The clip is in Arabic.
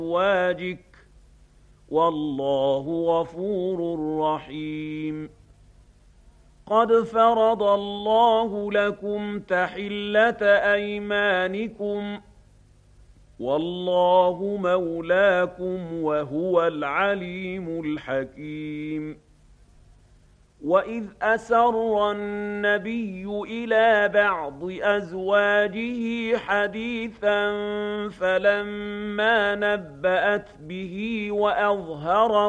أزواجك والله غفور رحيم قد فرض الله لكم تحلة أيمانكم والله مولاكم وهو العليم الحكيم وإذ أسر النبي إلى بعض أزواجه حديثا فلما نبأت به وأظهره